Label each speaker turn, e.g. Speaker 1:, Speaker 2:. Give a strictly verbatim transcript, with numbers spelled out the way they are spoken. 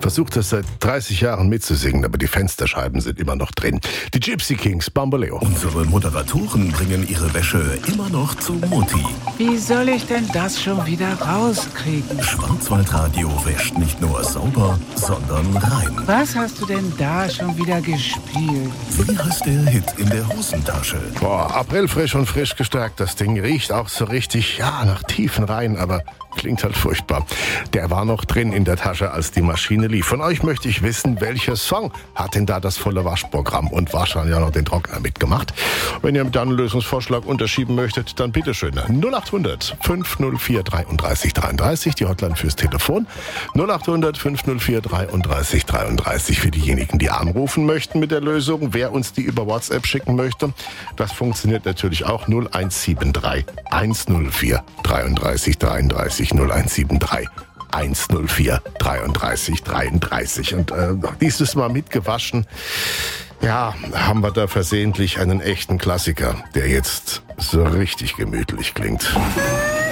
Speaker 1: versucht es seit dreißig Jahren mitzusingen, aber die Fensterscheiben sind immer noch drin. Die Gypsy Kings, Bamboleo.
Speaker 2: Unsere Moderatoren bringen ihre Wäsche immer noch zu Mutti.
Speaker 3: Wie soll ich denn das schon wieder rauskriegen?
Speaker 2: Schwarzwaldradio wäscht nicht nur sauber, sondern rein.
Speaker 3: Was hast du denn da schon wieder gespielt?
Speaker 2: Wie heißt der Hit in der Hosentasche?
Speaker 1: Boah, aprilfrisch und frisch gestärkt. Das Ding riecht auch so richtig, ja, nach tiefen Reihen, aber klingt halt furchtbar. Der war noch drin in der Tasche, als die Maschine lief. Von euch möchte ich wissen, welcher Song hat denn da das volle Waschprogramm und wahrscheinlich auch noch den Trockner mitgemacht? Wenn ihr mit einem Lösungsvorschlag unterschieben möchtet, dann bitteschön. null acht hundert fünf null vier dreiunddreißig dreiunddreißig, die Hotline fürs Telefon. null acht hundert fünf null vier dreiunddreißig dreiunddreißig für diejenigen, die anrufen möchten mit der Lösung. Wer uns die über WhatsApp schicken möchte, das funktioniert natürlich auch. null eins sieben drei eins null vier dreiunddreißig dreiunddreißig null eins sieben drei eins null vier dreiunddreißig dreiunddreißig. Und äh, dieses Mal mitgewaschen, ja, haben wir da versehentlich einen echten Klassiker, der jetzt so richtig gemütlich klingt.